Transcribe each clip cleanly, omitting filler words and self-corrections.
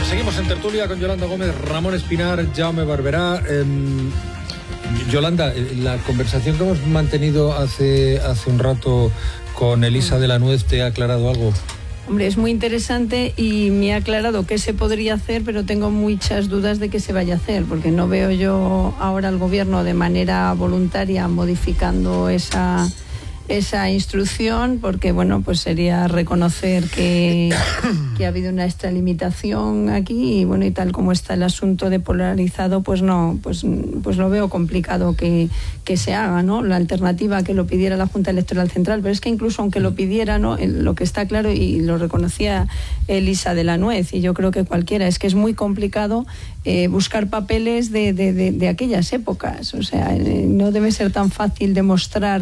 Seguimos en tertulia con Yolanda Gómez, Ramón Espinar, Jaume Barberá. Yolanda, la conversación que hemos mantenido hace un rato con Elisa de la Nuez, ¿te ha aclarado algo? Hombre, es muy interesante y me ha aclarado qué se podría hacer, pero tengo muchas dudas de qué se vaya a hacer, porque no veo yo ahora al gobierno de manera voluntaria modificando esa instrucción, porque bueno, pues sería reconocer que ha habido una extralimitación aquí y bueno, y tal como está el asunto de polarizado, pues no, pues lo veo complicado que se haga, ¿no? La alternativa que lo pidiera la Junta Electoral Central, pero es que incluso aunque lo pidiera, ¿no? Lo que está claro, y lo reconocía Elisa de la Nuez, y yo creo que cualquiera, es que es muy complicado buscar papeles de aquellas épocas, o sea, no debe ser tan fácil demostrar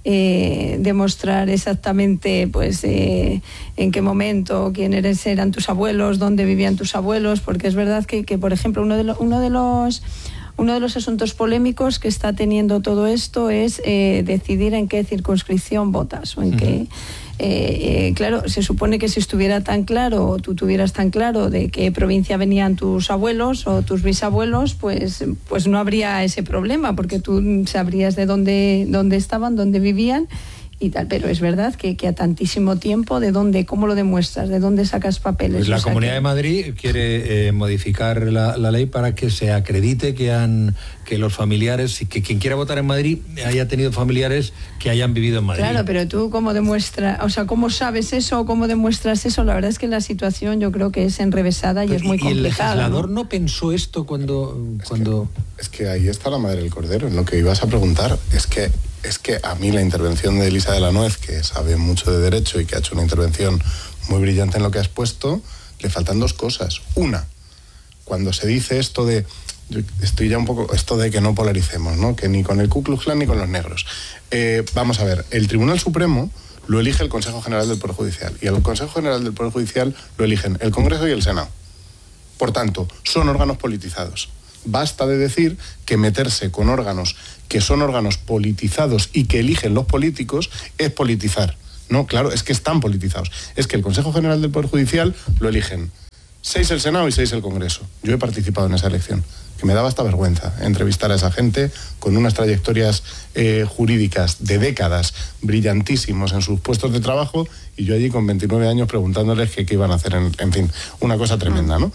exactamente pues en qué momento, quiénes eran tus abuelos, dónde vivían tus abuelos, porque es verdad que por ejemplo uno de los asuntos polémicos que está teniendo todo esto es decidir en qué circunscripción votas o en qué. Claro, se supone que si estuviera tan claro, o tú tuvieras tan claro de qué provincia venían tus abuelos o tus bisabuelos, pues no habría ese problema, porque tú sabrías de dónde estaban, dónde vivían y tal. Pero es verdad que a tantísimo tiempo, ¿cómo lo demuestras? ¿De dónde sacas papeles? Pues la Comunidad de Madrid quiere modificar la ley para que se acredite que los familiares, y que quien quiera votar en Madrid haya tenido familiares que hayan vivido en Madrid. Claro, pero tú cómo demuestras, o sea, cómo sabes eso o cómo demuestras eso. La verdad es que la situación yo creo que es enrevesada y es muy complicada. ¿Y el legislador no pensó esto cuando...? Es que ahí está la madre del cordero, en lo que ibas a preguntar. Es que a mí la intervención de Elisa de la Nuez, que sabe mucho de derecho y que ha hecho una intervención muy brillante en lo que has puesto, le faltan dos cosas. Una, cuando se dice esto de... Estoy ya un poco... Esto de que no polaricemos, ¿no? Que ni con el Ku Klux Klan ni con los negros. Vamos a ver, el Tribunal Supremo lo elige el Consejo General del Poder Judicial, y el Consejo General del Poder Judicial lo eligen el Congreso y el Senado. Por tanto, son órganos politizados. Basta de decir que meterse con órganos que son órganos politizados y que eligen los políticos es politizar. No, claro, es que están politizados. Es que el Consejo General del Poder Judicial lo eligen 6 el Senado y 6 el Congreso. Yo he participado en esa elección, que me daba hasta vergüenza entrevistar a esa gente con unas trayectorias jurídicas de décadas, brillantísimos en sus puestos de trabajo, y yo allí con 29 años preguntándoles qué iban a hacer, en fin, una cosa tremenda, ¿no?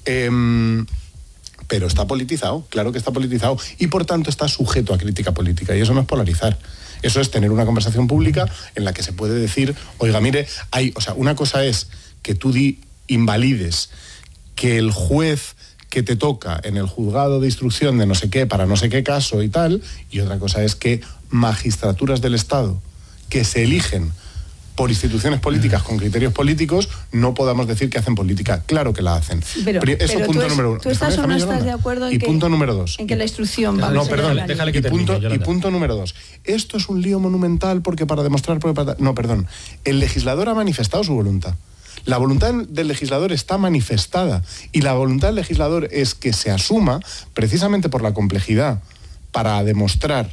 Pero está politizado, claro que está politizado, y por tanto está sujeto a crítica política, y eso no es polarizar. Eso es tener una conversación pública en la que se puede decir, oiga, mire, una cosa es que tú invalides que el juez que te toca en el juzgado de instrucción de no sé qué, para no sé qué caso y tal, y otra cosa es que magistraturas del Estado que se eligen por instituciones políticas con criterios políticos no podamos decir que hacen política. Claro que la hacen. Pero punto número uno. ¿Tú estás o no estás de acuerdo en punto número dos. En que la instrucción va No, perdón, déjale que termine. Y punto número dos. Esto es un lío monumental porque para demostrar... No, perdón. El legislador ha manifestado su voluntad. La voluntad del legislador está manifestada, y la voluntad del legislador es que se asuma, precisamente por la complejidad, para demostrar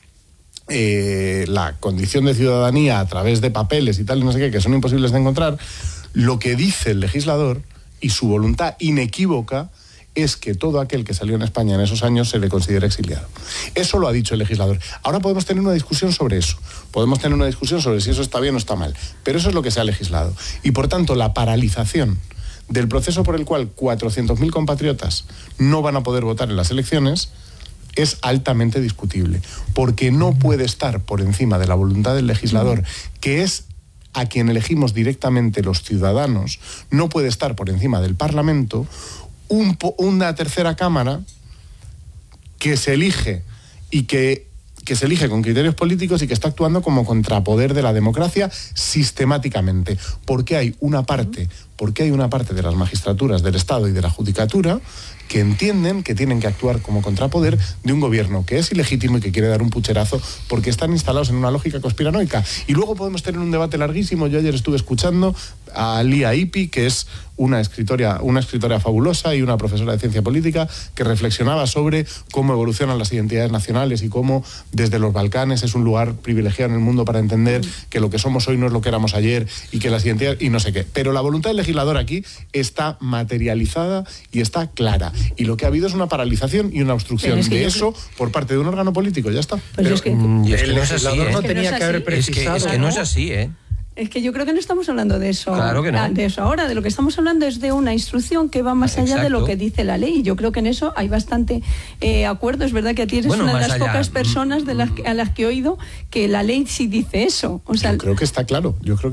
la condición de ciudadanía a través de papeles y tal, y no sé qué, que son imposibles de encontrar. Lo que dice el legislador y su voluntad inequívoca es que todo aquel que salió en España en esos años se le considera exiliado. Eso lo ha dicho el legislador. Ahora podemos tener una discusión sobre eso. Podemos tener una discusión sobre si eso está bien o está mal. Pero eso es lo que se ha legislado. Y por tanto, la paralización del proceso por el cual 400.000 compatriotas no van a poder votar en las elecciones es altamente discutible, porque no puede estar por encima de la voluntad del legislador, que es a quien elegimos directamente los ciudadanos. No puede estar por encima del Parlamento una tercera cámara que se elige y que se elige con criterios políticos y que está actuando como contrapoder de la democracia sistemáticamente, porque hay una parte de las magistraturas del Estado y de la Judicatura que entienden que tienen que actuar como contrapoder de un gobierno que es ilegítimo y que quiere dar un pucherazo porque están instalados en una lógica conspiranoica. Y luego podemos tener un debate larguísimo. Yo ayer estuve escuchando a Lia Ipi, que es una escritora fabulosa y una profesora de ciencia política que reflexionaba sobre cómo evolucionan las identidades nacionales y cómo desde los Balcanes es un lugar privilegiado en el mundo para entender que lo que somos hoy no es lo que éramos ayer y que las identidades y no sé qué. Pero la voluntad del legislador aquí está materializada y está clara. Y lo que ha habido es una paralización y una obstrucción de eso por parte de un órgano político, ya está. Pero es que el legislador no tenía que haber precisado. Es que no es así, ¿eh? Es que yo creo que no estamos hablando de eso. Claro que no. De eso ahora, de lo que estamos hablando es de una instrucción que va más allá de lo que dice la ley. Yo creo que en eso hay bastante acuerdo. Es verdad que eres una de las pocas personas a las que he oído que la ley sí dice eso. O sea, yo creo que está claro.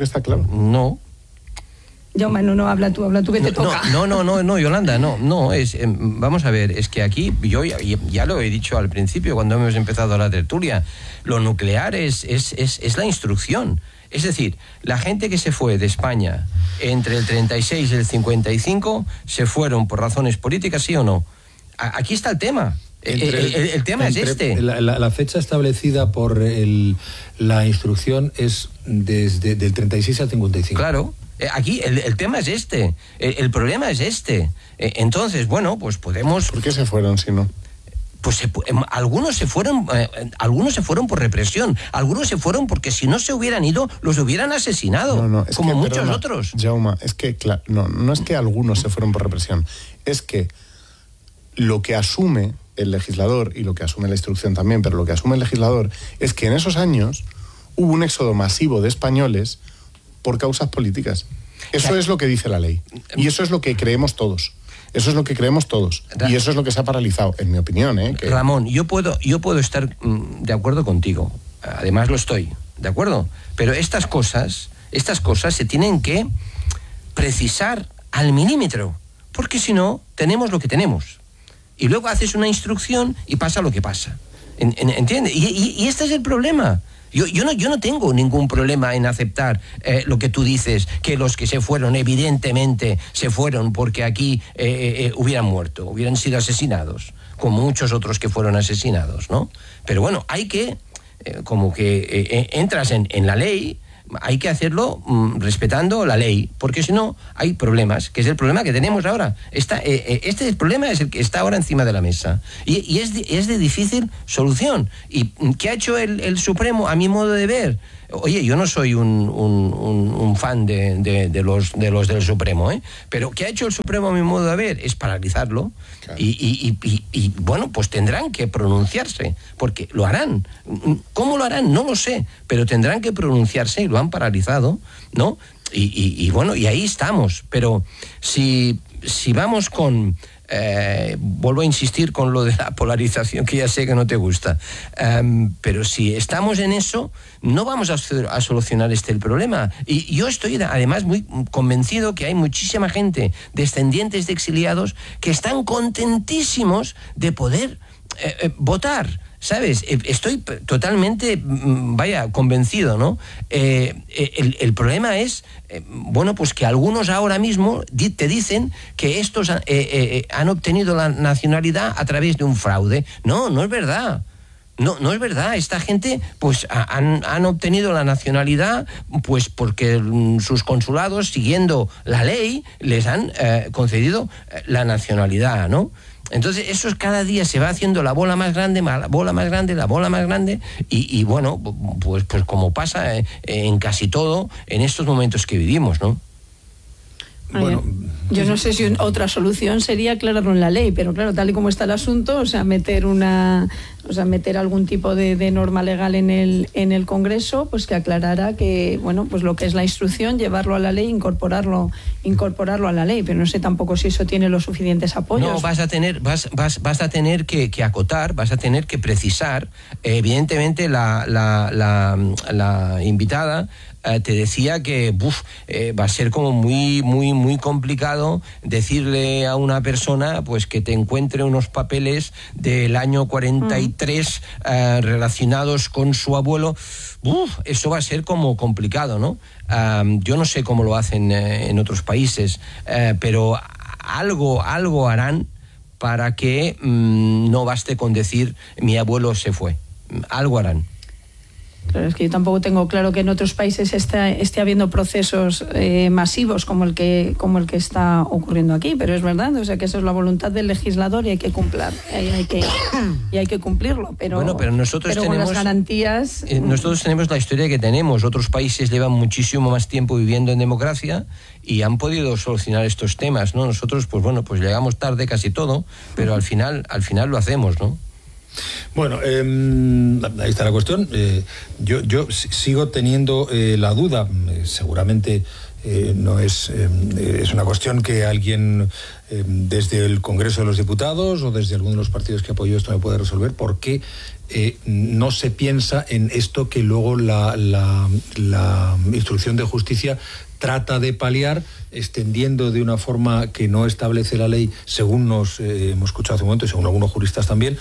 No. Jaume, no, habla tú que te toca. No, Yolanda, no, vamos a ver, es que aquí, yo ya lo he dicho al principio cuando hemos empezado la tertulia, lo nuclear es la instrucción. Es decir, la gente que se fue de España entre el 36 y el 55 se fueron por razones políticas, ¿sí o no? Aquí está el tema. El tema es este. La fecha establecida por la instrucción es desde del 36 al 55. Claro. Aquí el tema es este. El problema es este. Entonces, bueno, pues podemos... ¿Por qué se fueron si no? Pues algunos se fueron por represión, algunos se fueron porque si no se hubieran ido los hubieran asesinado, como muchos otros. Jaume, es que no es que algunos se fueron por represión, es que lo que asume el legislador y lo que asume la instrucción también, pero lo que asume el legislador es que en esos años hubo un éxodo masivo de españoles por causas políticas. Eso es lo que dice la ley y eso es lo que creemos todos. Eso es lo que creemos todos. Y eso es lo que se ha paralizado, en mi opinión. Ramón, yo puedo estar de acuerdo contigo. Además lo estoy, ¿de acuerdo? Pero estas cosas se tienen que precisar al milímetro. Porque si no, tenemos lo que tenemos. Y luego haces una instrucción y pasa lo que pasa. ¿Entiendes? Y este es el problema. Yo no tengo ningún problema en aceptar lo que tú dices, que los que se fueron, evidentemente, se fueron porque aquí hubieran muerto, hubieran sido asesinados, como muchos otros que fueron asesinados, ¿no? Pero bueno, hay que, entras en la ley, hay que hacerlo respetando la ley, porque si no hay problemas, que es el problema que tenemos ahora. Este problema es el que está ahora encima de la mesa y es de difícil solución. ¿Y qué ha hecho el Supremo, a mi modo de ver? Oye, yo no soy un fan de los del Supremo, pero ¿qué ha hecho el Supremo, a mi modo de ver? Es paralizarlo. Claro. Y bueno, pues tendrán que pronunciarse, porque lo harán. ¿Cómo lo harán? No lo sé, pero tendrán que pronunciarse y lo han paralizado, ¿no? Y bueno, y ahí estamos. Pero si vamos con... vuelvo a insistir con lo de la polarización, que ya sé que no te gusta, pero si estamos en eso no vamos a solucionar el problema. Y yo estoy además muy convencido que hay muchísima gente, descendientes de exiliados, que están contentísimos de poder votar. ¿Sabes? Estoy totalmente, convencido, ¿no? El problema es, bueno, pues que algunos ahora mismo te dicen que estos han obtenido la nacionalidad a través de un fraude. No es verdad. No es verdad. Esta gente pues han obtenido la nacionalidad pues porque sus consulados, siguiendo la ley, les han concedido la nacionalidad, ¿no? Entonces eso cada día se va haciendo la bola más grande, y bueno, pues como pasa en casi todo en estos momentos que vivimos, ¿no? Bueno, yo no sé si otra solución sería aclararlo en la ley, pero claro, tal y como está el asunto, meter algún tipo de norma legal en el Congreso, pues que aclarara que, bueno, pues lo que es la instrucción, llevarlo a la ley, incorporarlo a la ley, pero no sé tampoco si eso tiene los suficientes apoyos. No, vas a tener que acotar, vas a tener que precisar. Evidentemente la invitada te decía que va a ser como muy, muy, muy complicado decirle a una persona pues que te encuentre unos papeles del año 43 relacionados con su abuelo. Eso va a ser como complicado, ¿no? Yo no sé cómo lo hacen en otros países, pero algo harán para que no baste con decir mi abuelo se fue. Algo harán. Claro, es que yo tampoco tengo claro que en otros países esté habiendo procesos masivos como el que está ocurriendo aquí, pero es verdad, o sea que eso es la voluntad del legislador y hay que cumplir, hay que cumplirlo, pero bueno, pero nosotros tenemos con las garantías. Nosotros tenemos la historia que tenemos. Otros países llevan muchísimo más tiempo viviendo en democracia y han podido solucionar estos temas, ¿no? Nosotros, pues bueno, pues llegamos tarde casi todo, pero al final lo hacemos, ¿no? Bueno, ahí está la cuestión. Yo sigo teniendo la duda, seguramente no es una cuestión que alguien desde el Congreso de los Diputados o desde alguno de los partidos que apoyó esto me puede resolver, por qué no se piensa en esto que luego la instrucción de justicia trata de paliar, extendiendo de una forma que no establece la ley, según nos hemos escuchado hace un momento y según algunos juristas también,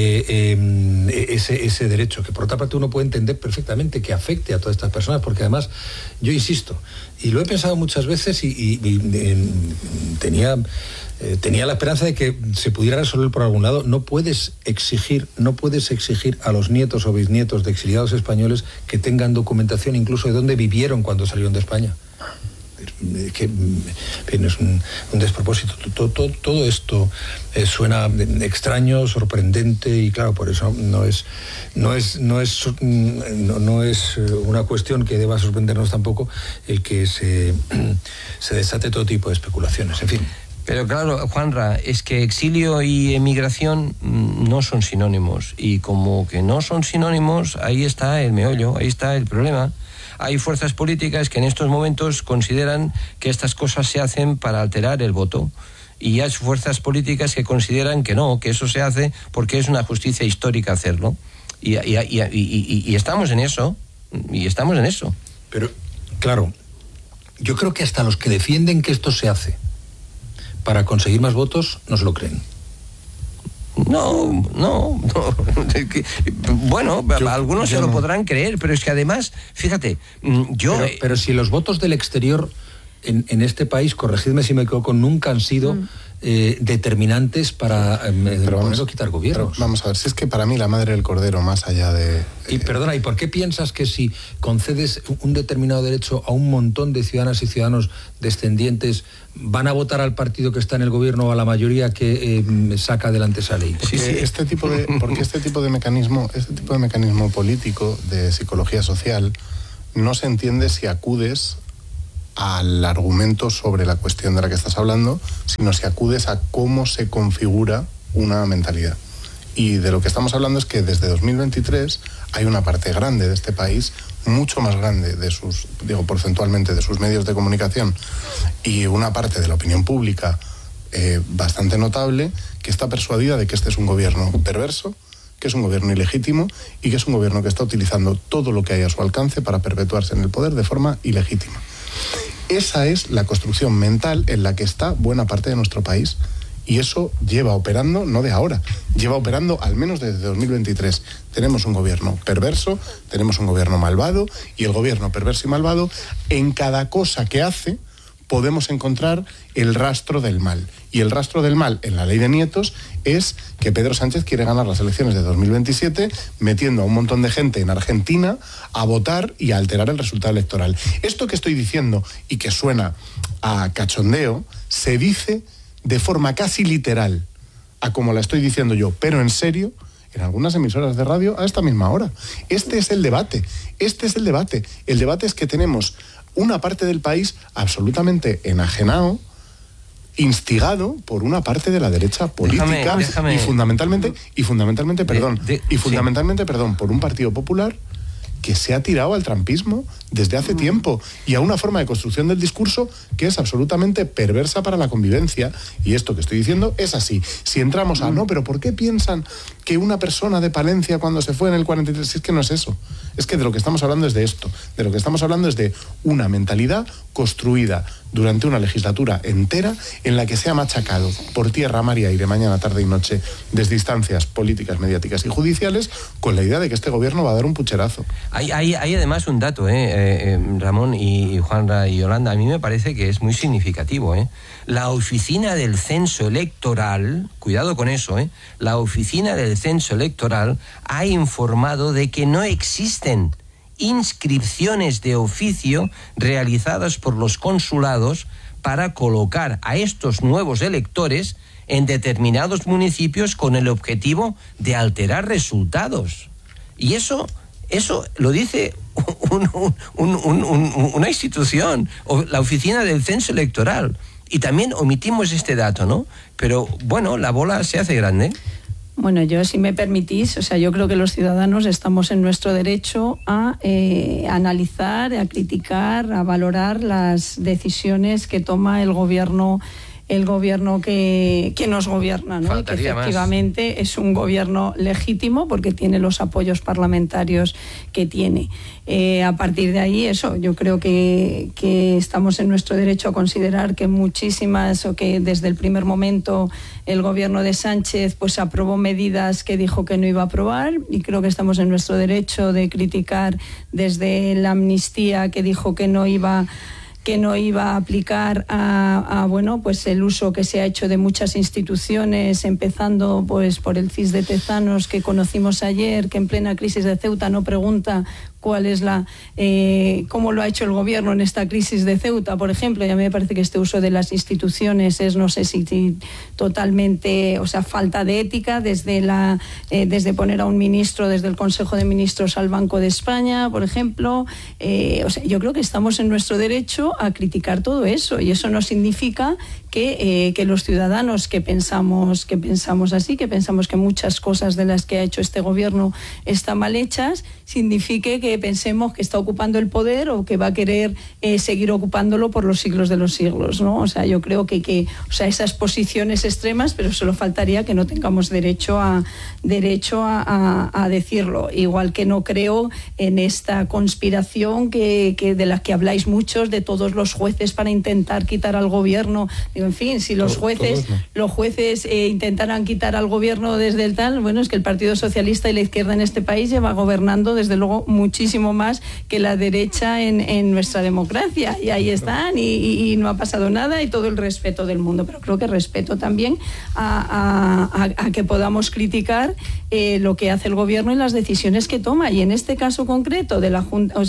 ese derecho, que por otra parte uno puede entender perfectamente que afecte a todas estas personas, porque además, yo insisto, y lo he pensado muchas veces y tenía la esperanza de que se pudiera resolver por algún lado. No puedes exigir a los nietos o bisnietos de exiliados españoles que tengan documentación incluso de dónde vivieron cuando salieron de España. Que es un despropósito. Todo esto suena extraño, sorprendente, y claro, por eso no es una cuestión que deba sorprendernos tampoco el que se desate todo tipo de especulaciones, en fin. Pero claro, Juanra, es que exilio y emigración no son sinónimos, y como que no son sinónimos, ahí está el meollo, ahí está el problema. Hay fuerzas políticas que en estos momentos consideran que estas cosas se hacen para alterar el voto, y hay fuerzas políticas que consideran que no, que eso se hace porque es una justicia histórica hacerlo, y estamos en eso, Pero, claro, yo creo que hasta los que defienden que esto se hace para conseguir más votos no se lo creen. No. Bueno, algunos se lo podrán creer, pero es que además, fíjate, Pero si los votos del exterior en este país, corregidme si me equivoco, nunca han sido determinantes para poner o quitar gobiernos. Pero vamos a ver, si es que para mí la madre del cordero, más allá de... Y perdona, ¿y por qué piensas que si concedes un determinado derecho a un montón de ciudadanas y ciudadanos descendientes, van a votar al partido que está en el gobierno o a la mayoría que saca adelante esa ley? Porque este tipo de mecanismo político, de psicología social, no se entiende si acudes al argumento sobre la cuestión de la que estás hablando, sino si acudes a cómo se configura una mentalidad. Y de lo que estamos hablando es que desde 2023 hay una parte grande de este país, mucho más grande porcentualmente de sus medios de comunicación, y una parte de la opinión pública bastante notable, que está persuadida de que este es un gobierno perverso, que es un gobierno ilegítimo y que es un gobierno que está utilizando todo lo que hay a su alcance para perpetuarse en el poder de forma ilegítima. Esa es la construcción mental en la que está buena parte de nuestro país, y eso lleva operando, no de ahora, lleva operando al menos desde 2023. Tenemos un gobierno perverso, tenemos un gobierno malvado, y el gobierno perverso y malvado, en cada cosa que hace, podemos encontrar el rastro del mal. Y el rastro del mal en la ley de nietos es que Pedro Sánchez quiere ganar las elecciones de 2027 metiendo a un montón de gente en Argentina a votar y a alterar el resultado electoral. Esto que estoy diciendo y que suena a cachondeo, se dice de forma casi literal a como la estoy diciendo yo, pero en serio, en algunas emisoras de radio a esta misma hora. Este es el debate. El debate es que tenemos una parte del país absolutamente enajenado, instigado por una parte de la derecha política, déjame. y fundamentalmente, por un Partido Popular que se ha tirado al trampismo desde hace tiempo y a una forma de construcción del discurso que es absolutamente perversa para la convivencia. Y esto que estoy diciendo es así. Si entramos a no, pero ¿por qué piensan que una persona de Palencia cuando se fue en el 43? Si es que no es eso. Es que de lo que estamos hablando es de esto. De lo que estamos hablando es de una mentalidad construida durante una legislatura entera en la que se ha machacado por tierra, mar y aire, mañana, tarde y noche, desde instancias políticas, mediáticas y judiciales, con la idea de que este gobierno va a dar un pucherazo. Hay además un dato, Ramón y Juanra y Yolanda, a mí me parece que es muy significativo. La oficina del censo electoral, cuidado con eso, la oficina del censo electoral ha informado de que no existen inscripciones de oficio realizadas por los consulados para colocar a estos nuevos electores en determinados municipios con el objetivo de alterar resultados. Y eso lo dice una institución, la Oficina del Censo Electoral. Y también omitimos este dato, ¿no? Pero bueno, la bola se hace grande. Bueno, yo, si me permitís, yo creo que los ciudadanos estamos en nuestro derecho a analizar, a criticar, a valorar las decisiones que toma el gobierno que nos gobierna, ¿no? Y que efectivamente más. Es un gobierno legítimo porque tiene los apoyos parlamentarios que tiene. A partir de ahí, yo creo que estamos en nuestro derecho a considerar que que desde el primer momento el gobierno de Sánchez pues aprobó medidas que dijo que no iba a aprobar, y creo que estamos en nuestro derecho de criticar desde la amnistía que dijo que no iba a aplicar pues el uso que se ha hecho de muchas instituciones, empezando pues por el CIS de Tezanos que conocimos ayer, que en plena crisis de Ceuta no pregunta cómo lo ha hecho el gobierno en esta crisis de Ceuta, por ejemplo. Y a mí me parece que este uso de las instituciones es, no sé si totalmente, falta de ética, desde poner a un ministro desde el Consejo de Ministros al Banco de España, por ejemplo. Yo creo que estamos en nuestro derecho a criticar todo eso, y eso no significa que los ciudadanos que pensamos así, que pensamos que muchas cosas de las que ha hecho este gobierno están mal hechas, signifique que pensemos que está ocupando el poder o que va a querer seguir ocupándolo por los siglos de los siglos, ¿no? Yo creo que esas posiciones extremas, pero solo faltaría que no tengamos derecho a decirlo. Igual que no creo en esta conspiración de la que habláis muchos, de todos los jueces para intentar quitar al gobierno. En fin, si los jueces intentaran quitar al gobierno desde el tal, bueno, es que el Partido Socialista y la izquierda en este país lleva gobernando desde luego muchísimo más que la derecha en nuestra democracia, y ahí están y no ha pasado nada, y todo el respeto del mundo, pero creo que respeto también a que podamos criticar lo que hace el gobierno y las decisiones que toma. Y en este caso concreto de la Junta,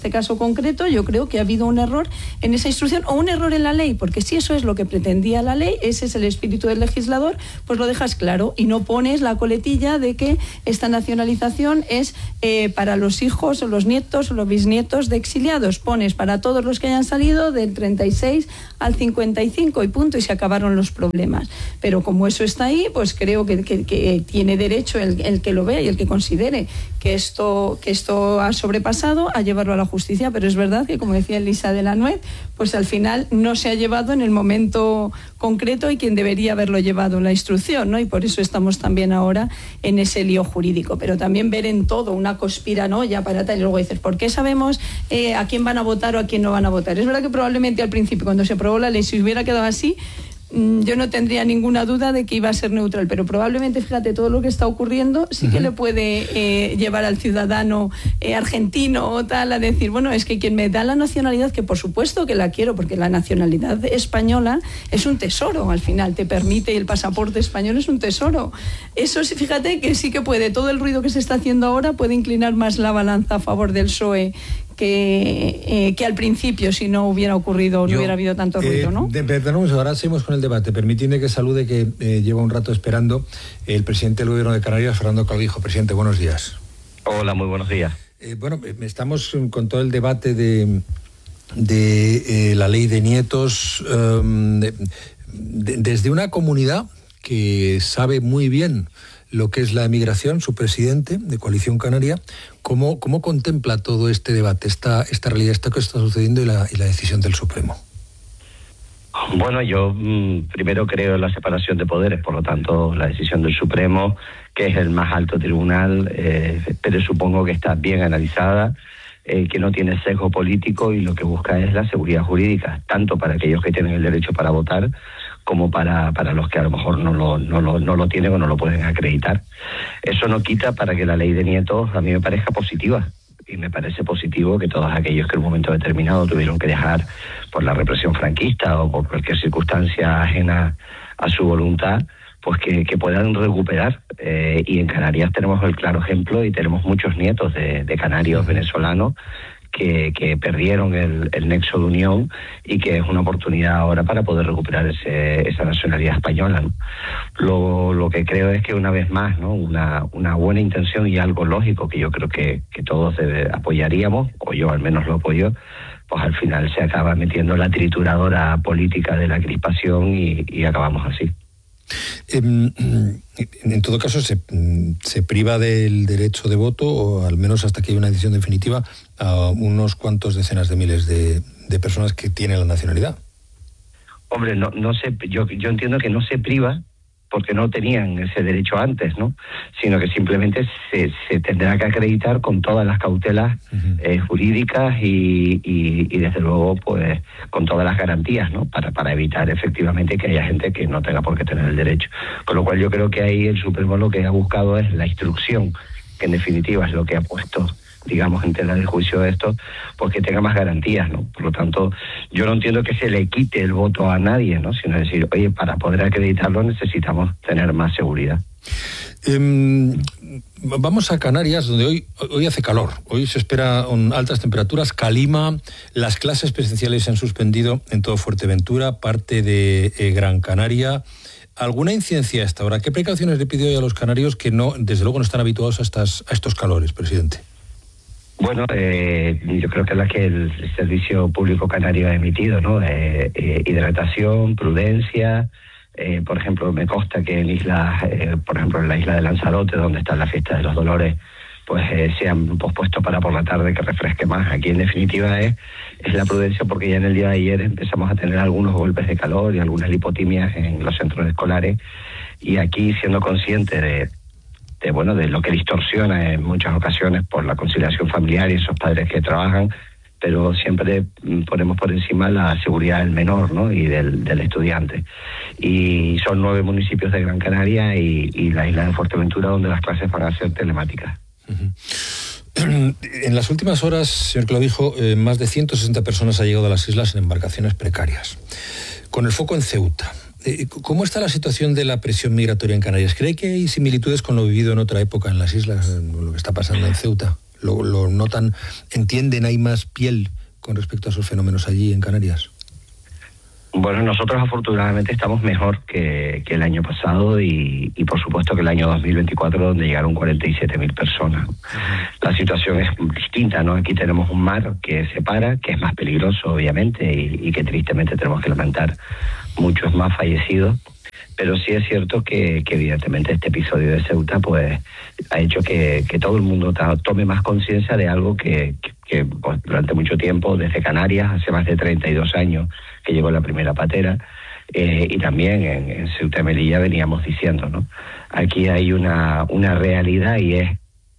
yo creo que ha habido un error en esa instrucción, o un error en la ley, porque si eso es lo que pretendía la ley, ese es el espíritu del legislador, pues lo dejas claro y no pones la coletilla de que esta nacionalización es para los hijos o los nietos o los bisnietos de exiliados. Pones para todos los que hayan salido del 36 al 55 y punto, y se acabaron los problemas. Pero como eso está ahí, pues creo que tiene derecho el que lo vea y el que considere que esto ha sobrepasado, a llevarlo a la justicia. Pero es verdad que, como decía Elisa de la Nuez, pues al final no se ha llevado en el momento concreto y quien debería haberlo llevado la instrucción, ¿no? Y por eso estamos también ahora en ese lío jurídico. Pero también ver en todo una conspiranoia para tal, y luego dices, ¿por qué sabemos a quién van a votar o a quién no van a votar? Es verdad que probablemente al principio, cuando se aprobó la ley, si hubiera quedado así, yo no tendría ninguna duda de que iba a ser neutral, pero probablemente, fíjate, todo lo que está ocurriendo sí que le puede llevar al ciudadano argentino o tal a decir, bueno, es que quien me da la nacionalidad, que por supuesto que la quiero, porque la nacionalidad española es un tesoro, al final te permite, y el pasaporte español es un tesoro. Eso sí, fíjate que sí que puede, todo el ruido que se está haciendo ahora puede inclinar más la balanza a favor del PSOE que al principio, si no hubiera ocurrido, no hubiera habido tanto ruido, ¿no? Perdón, ahora seguimos con el debate. Permitidme que salude, que lleva un rato esperando, el presidente del Gobierno de Canarias, Fernando Clavijo. Presidente, buenos días. Hola, muy buenos días. Estamos con todo el debate de la ley de nietos, desde una comunidad que sabe muy bien lo que es la emigración, su presidente de Coalición Canaria. ¿Cómo contempla todo este debate, esta realidad, esto que está sucediendo y la decisión del Supremo? Bueno, yo primero creo en la separación de poderes, por lo tanto la decisión del Supremo, que es el más alto tribunal, pero supongo que está bien analizada, que no tiene sesgo político y lo que busca es la seguridad jurídica, tanto para aquellos que tienen el derecho para votar como para los que a lo mejor no lo tienen o no lo pueden acreditar. Eso no quita para que la ley de nietos a mí me parezca positiva. Y me parece positivo que todos aquellos que en un momento determinado tuvieron que dejar por la represión franquista o por cualquier circunstancia ajena a su voluntad, pues que puedan recuperar. Y en Canarias tenemos el claro ejemplo y tenemos muchos nietos de canarios venezolanos que perdieron el nexo de unión y que es una oportunidad ahora para poder recuperar esa nacionalidad española, ¿no? Lo que creo es que una vez más, ¿no? Una buena intención y algo lógico que yo creo que todos apoyaríamos, o yo al menos lo apoyo, pues al final se acaba metiendo la trituradora política de la crispación y acabamos así. En todo caso, se priva del derecho de voto, o al menos hasta que haya una decisión definitiva, a unos cuantos decenas de miles de personas que tienen la nacionalidad. Hombre, no sé, yo entiendo que no se priva porque no tenían ese derecho antes, ¿no? Sino que simplemente se tendrá que acreditar con todas las cautelas jurídicas y desde luego pues con todas las garantías, ¿no? Para evitar efectivamente que haya gente que no tenga por qué tener el derecho. Con lo cual yo creo que ahí el Supremo lo que ha buscado es la instrucción, que en definitiva es lo que ha puesto, digamos, en tela de juicio esto, pues que tenga más garantías, ¿no? Por lo tanto, yo no entiendo que se le quite el voto a nadie, ¿no? Sino decir, oye, para poder acreditarlo necesitamos tener más seguridad. Vamos a Canarias, donde hoy hace calor. Hoy se esperan altas temperaturas. Calima, las clases presenciales se han suspendido en todo Fuerteventura, parte de Gran Canaria. ¿Alguna incidencia a esta hora? ¿Qué precauciones le pide hoy a los canarios que no, desde luego no están habituados a estos calores, presidente? Bueno, yo creo que es la que el Servicio Público Canario ha emitido, ¿no? Hidratación, prudencia. Por ejemplo, me consta que en islas, por ejemplo, en la isla de Lanzarote, donde está la fiesta de los Dolores, pues se han pospuesto para por la tarde que refresque más. Aquí, en definitiva, es la prudencia, porque ya en el día de ayer empezamos a tener algunos golpes de calor y algunas lipotimias en los centros escolares. Y aquí, siendo consciente de lo que distorsiona en muchas ocasiones por la conciliación familiar y esos padres que trabajan, pero siempre ponemos por encima la seguridad del menor, ¿no? Y del estudiante. Y son 9 municipios de Gran Canaria y la isla de Fuerteventura donde las clases van a ser telemáticas. En las últimas horas, señor Clavijo, más de 160 personas han llegado a las islas en embarcaciones precarias, con el foco en Ceuta. ¿Cómo está la situación de la presión migratoria en Canarias? ¿Cree que hay similitudes con lo vivido en otra época en las islas, lo que está pasando en Ceuta? ¿Lo notan, entienden, hay más piel con respecto a esos fenómenos allí en Canarias? Bueno, nosotros afortunadamente estamos mejor que el año pasado y por supuesto que el año 2024, donde llegaron 47.000 personas. La situación es distinta, ¿no? Aquí tenemos un mar que separa, que es más peligroso obviamente y que tristemente tenemos que lamentar muchos más fallecidos, pero sí es cierto que evidentemente este episodio de Ceuta pues ha hecho que todo el mundo tome más conciencia de algo que pues, durante mucho tiempo, desde Canarias, hace más de 32 años que llegó la primera patera, y también en Ceuta y Melilla veníamos diciendo, ¿no? Aquí hay una realidad y es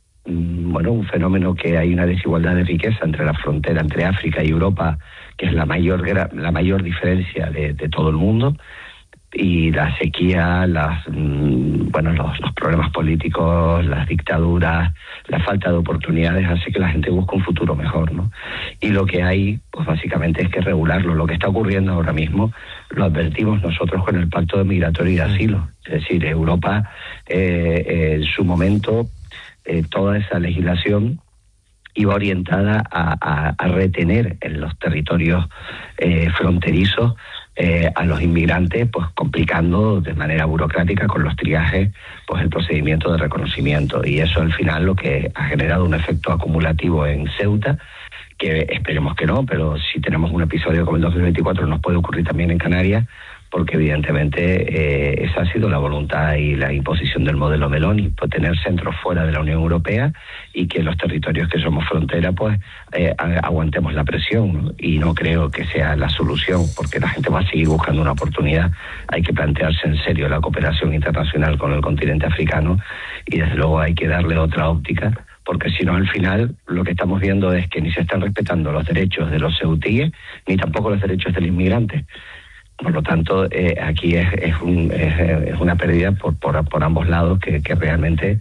un fenómeno que hay una desigualdad de riqueza entre la frontera entre África y Europa, que es la mayor diferencia de todo el mundo, y la sequía, los problemas políticos, las dictaduras, la falta de oportunidades hace que la gente busque un futuro mejor, ¿no? Y lo que hay, pues básicamente es que regularlo. Lo que está ocurriendo ahora mismo lo advertimos nosotros con el Pacto de Migratorio y de Asilo. Es decir, Europa, en su momento, toda esa legislación iba orientada a retener en los territorios fronterizos a los inmigrantes, pues complicando de manera burocrática con los triajes pues el procedimiento de reconocimiento, y eso al final lo que ha generado un efecto acumulativo en Ceuta, que esperemos que no, pero si tenemos un episodio como el 2024 nos puede ocurrir también en Canarias, porque evidentemente esa ha sido la voluntad y la imposición del modelo Meloni, por tener centros fuera de la Unión Europea y que los territorios que somos frontera pues aguantemos la presión, ¿no? Y no creo que sea la solución, porque la gente va a seguir buscando una oportunidad. Hay que plantearse en serio la cooperación internacional con el continente africano y desde luego hay que darle otra óptica, porque si no al final lo que estamos viendo es que ni se están respetando los derechos de los ceutíes ni tampoco los derechos del inmigrante. Por lo tanto, aquí es una pérdida por ambos lados que realmente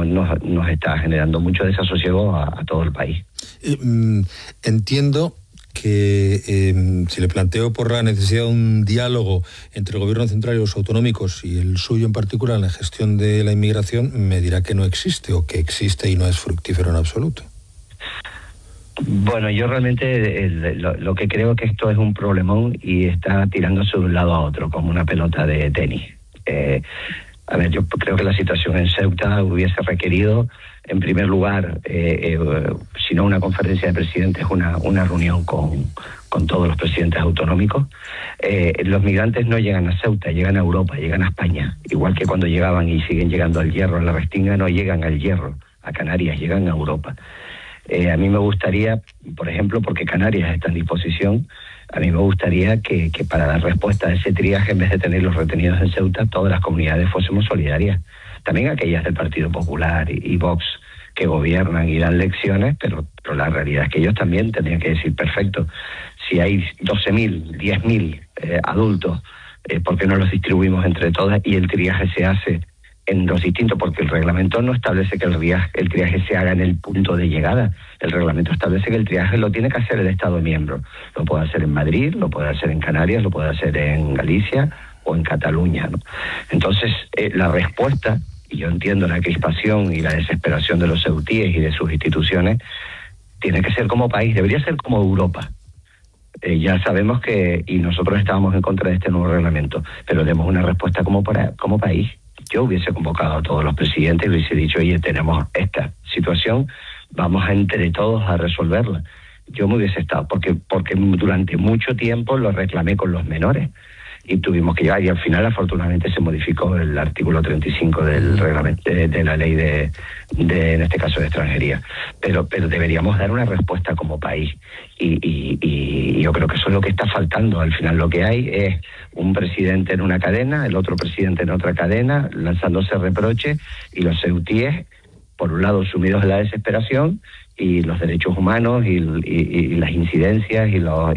nos está generando mucho desasosiego a todo el país. Entiendo que si le planteo por la necesidad de un diálogo entre el gobierno central y los autonómicos, y el suyo en particular en la gestión de la inmigración, me dirá que no existe, o que existe y no es fructífero en absoluto. Bueno, yo realmente lo que creo que esto es un problemón y está tirándose de un lado a otro, como una pelota de tenis. A ver, yo creo que la situación en Ceuta hubiese requerido, en primer lugar, si no una conferencia de presidentes, una reunión con todos los presidentes autonómicos. Los migrantes no llegan a Ceuta, llegan a Europa, llegan a España. Igual que cuando llegaban y siguen llegando al Hierro, a la Restinga, no llegan al Hierro, a Canarias, llegan a Europa. A mí me gustaría, por ejemplo, porque Canarias está en disposición, a mí me gustaría que para dar respuesta a ese triaje, en vez de tenerlos retenidos en Ceuta, todas las comunidades fuésemos solidarias. También aquellas del Partido Popular y Vox, que gobiernan y dan lecciones, pero la realidad es que ellos también tendrían que decir, perfecto, si hay 12.000, 10.000 adultos, ¿por qué no los distribuimos entre todas y el triaje se hace en los distintos? Porque el reglamento no establece que el triaje se haga en el punto de llegada. El reglamento establece que el triaje lo tiene que hacer el Estado miembro. Lo puede hacer en Madrid, lo puede hacer en Canarias, lo puede hacer en Galicia o en Cataluña, ¿no? Entonces, la respuesta, y yo entiendo la crispación y la desesperación de los ceutíes y de sus instituciones, tiene que ser como país, debería ser como Europa. Ya sabemos que, y nosotros estábamos en contra de este nuevo reglamento, pero demos una respuesta como país. Yo hubiese convocado a todos los presidentes y hubiese dicho, oye, tenemos esta situación, vamos a entre todos a resolverla. Yo me hubiese estado, porque durante mucho tiempo lo reclamé con los menores y tuvimos que llegar, y al final afortunadamente se modificó el artículo 35 del reglamento de la ley de en este caso de extranjería, pero deberíamos dar una respuesta como país, y yo creo que eso es lo que está faltando. Al final lo que hay es un presidente en una cadena, el otro presidente en otra cadena, lanzándose reproches, y los ceutíes, por un lado, sumidos en la desesperación, y los derechos humanos y las incidencias y los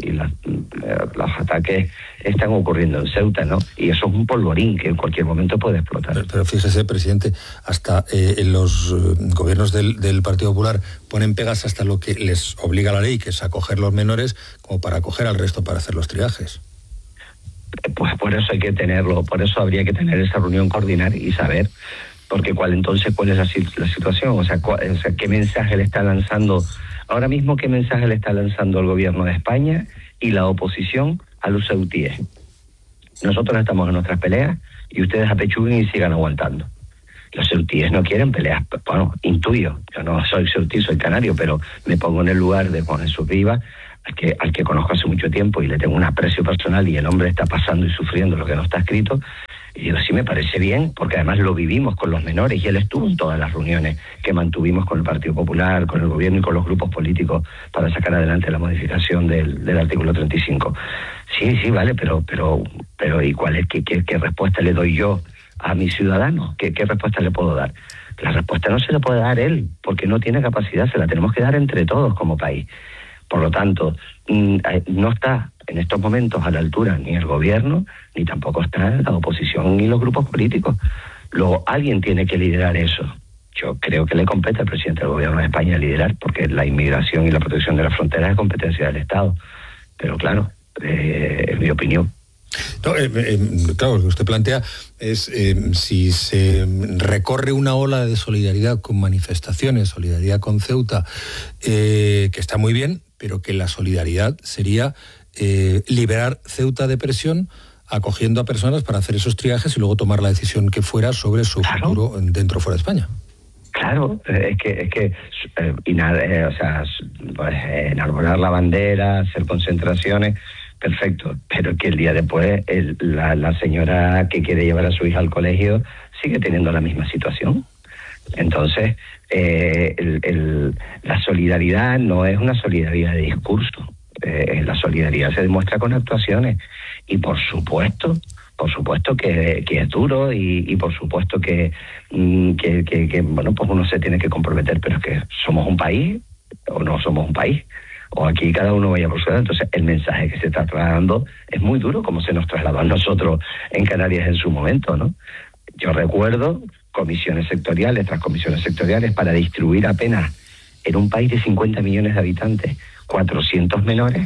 ataques están ocurriendo en Ceuta, ¿no? Y eso es un polvorín que en cualquier momento puede explotar. Pero fíjese, presidente, hasta los gobiernos del Partido Popular ponen pegas hasta lo que les obliga la ley, que es acoger los menores, como para acoger al resto para hacer los triajes. Pues por eso hay que tenerlo, por eso habría que tener esa reunión, coordinar y saber. Porque cuál es la situación, o sea, qué mensaje le está lanzando ahora mismo, qué mensaje le está lanzando el gobierno de España y la oposición a los ceutíes. Nosotros estamos en nuestras peleas y ustedes apechuguen y sigan aguantando. Los ceutíes no quieren peleas. Bueno, intuyo, yo no soy ceutí, soy canario, pero me pongo en el lugar de Juan Jesús Rivas, al que conozco hace mucho tiempo y le tengo un aprecio personal, y el hombre está pasando y sufriendo lo que no está escrito. Y yo sí me parece bien, porque además lo vivimos con los menores, y él estuvo en todas las reuniones que mantuvimos con el Partido Popular, con el gobierno y con los grupos políticos para sacar adelante la modificación del artículo 35. Sí, vale, pero ¿y cuál es? ¿Qué respuesta le doy yo a mis ciudadanos? ¿Qué respuesta le puedo dar? La respuesta no se la puede dar él, porque no tiene capacidad, se la tenemos que dar entre todos como país. Por lo tanto, no está en estos momentos a la altura ni el gobierno, ni tampoco está la oposición ni los grupos políticos. Luego, alguien tiene que liderar eso. Yo creo que le compete al presidente del gobierno de España liderar, porque la inmigración y la protección de las fronteras es competencia del Estado. Pero claro, es mi opinión. No, claro, lo que usted plantea es si se recorre una ola de solidaridad con manifestaciones, solidaridad con Ceuta, que está muy bien, pero que la solidaridad sería liberar Ceuta de presión, acogiendo a personas para hacer esos triajes y luego tomar la decisión que fuera sobre su futuro dentro o fuera de España. Claro, es que enarbolar la bandera, hacer concentraciones, perfecto, pero que el día después la señora que quiere llevar a su hija al colegio sigue teniendo la misma situación. Entonces, la solidaridad no es una solidaridad de discurso. La solidaridad se demuestra con actuaciones, y por supuesto que es duro, y por supuesto que bueno, pues uno se tiene que comprometer, pero es que somos un país o no somos un país, o aquí cada uno vaya por su lado. Entonces el mensaje que se está trasladando es muy duro, como se nos trasladó a nosotros en Canarias en su momento, ¿no? Yo recuerdo comisiones sectoriales tras comisiones sectoriales para distribuir apenas en un país de 50 millones de habitantes 400 menores,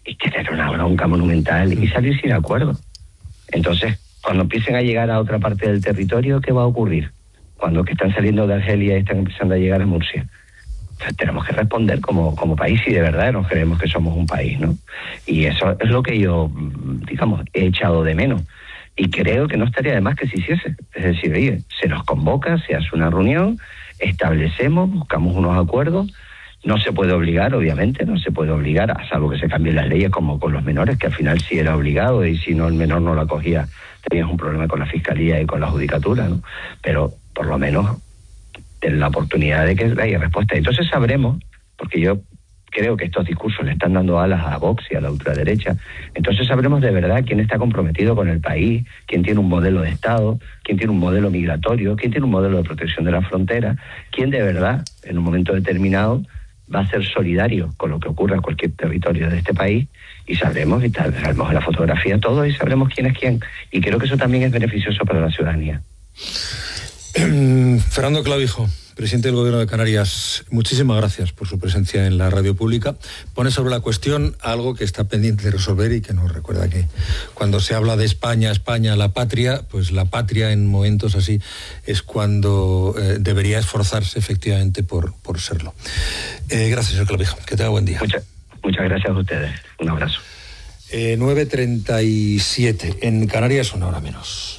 y tener una bronca monumental y salir sin acuerdo. Entonces, cuando empiecen a llegar a otra parte del territorio, ¿qué va a ocurrir? Cuando que están saliendo de Argelia y están empezando a llegar a Murcia. Entonces, tenemos que responder como país si de verdad nos creemos que somos un país, ¿no? Y eso es lo que yo, digamos, he echado de menos. Y creo que no estaría de más que se hiciese. Es decir, oye, se nos convoca, se hace una reunión, establecemos, buscamos unos acuerdos. No se puede obligar, obviamente, no se puede obligar, a salvo que se cambien las leyes como con los menores, que al final sí era obligado y si no el menor no lo acogía, tenías un problema con la fiscalía y con la judicatura, ¿no? Pero por lo menos ten la oportunidad de que haya respuesta. Entonces sabremos, porque yo creo que estos discursos le están dando alas a Vox y a la ultraderecha, entonces sabremos de verdad quién está comprometido con el país, quién tiene un modelo de Estado, quién tiene un modelo migratorio, quién tiene un modelo de protección de la frontera, quién de verdad, en un momento determinado, va a ser solidario con lo que ocurra en cualquier territorio de este país, y sabremos, y sabremos la fotografía todo, y sabremos quién es quién. Y creo que eso también es beneficioso para la ciudadanía. Fernando Clavijo, presidente del Gobierno de Canarias, muchísimas gracias por su presencia en la radio pública. Pone sobre la cuestión algo que está pendiente de resolver y que nos recuerda que cuando se habla de España, la patria, pues la patria en momentos así es cuando debería esforzarse efectivamente por serlo. Gracias, señor Clavijo. Que tenga buen día. Muchas gracias a ustedes. Un abrazo. 9:37. En Canarias, 1 hora menos.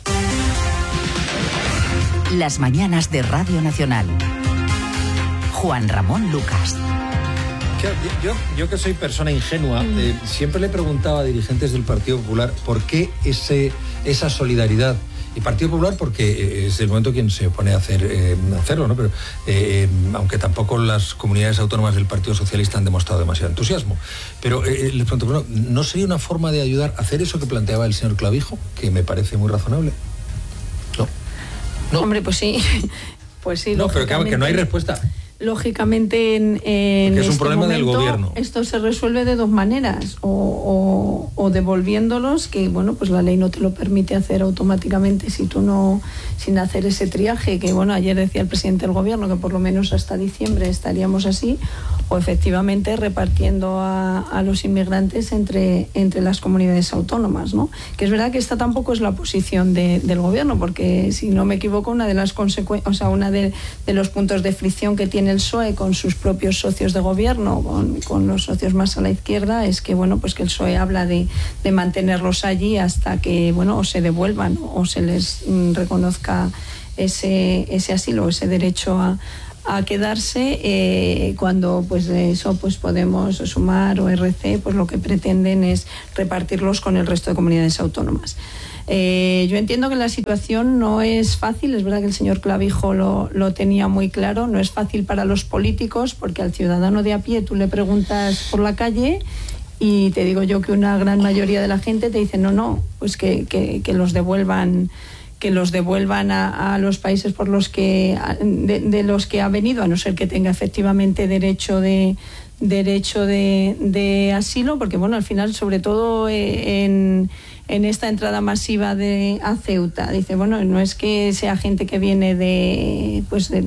Las mañanas de Radio Nacional. Juan Ramón Lucas. Yo que soy persona ingenua, siempre le preguntaba a dirigentes del Partido Popular por qué esa solidaridad. Y Partido Popular porque es el momento quien se pone a hacerlo, ¿no? Pero aunque tampoco las comunidades autónomas del Partido Socialista han demostrado demasiado entusiasmo. Pero les pregunto, bueno, ¿no sería una forma de ayudar a hacer eso que planteaba el señor Clavijo, que me parece muy razonable? No. Hombre, pues sí. Pues sí. No, pero que no hay respuesta. Lógicamente en es un problema momento, del gobierno. Esto se resuelve de dos maneras, o devolviéndolos, que bueno, pues la ley no te lo permite hacer automáticamente si tú no, sin hacer ese triaje, que bueno, ayer decía el presidente del gobierno que por lo menos hasta diciembre estaríamos así, o efectivamente repartiendo a los inmigrantes entre las comunidades autónomas, ¿no? Que es verdad que esta tampoco es la posición del gobierno, porque si no me equivoco, una de las consecuencias, o sea, una de los puntos de fricción que tiene el PSOE con sus propios socios de gobierno, con los socios más a la izquierda, es que bueno, pues que el PSOE habla de mantenerlos allí hasta que bueno, o se devuelvan o se les reconozca ese asilo, ese derecho a quedarse, cuando pues de eso pues Podemos, Sumar o RC pues lo que pretenden es repartirlos con el resto de comunidades autónomas. Yo entiendo que la situación no es fácil, es verdad que el señor Clavijo lo tenía muy claro, no es fácil para los políticos, porque al ciudadano de a pie tú le preguntas por la calle y te digo yo que una gran mayoría de la gente te dice no, pues que los devuelvan, a los países por los que de los que ha venido, a no ser que tenga efectivamente derecho de asilo, porque bueno, al final, sobre todo en esta entrada masiva a Ceuta, dice, bueno, no es que sea gente que viene de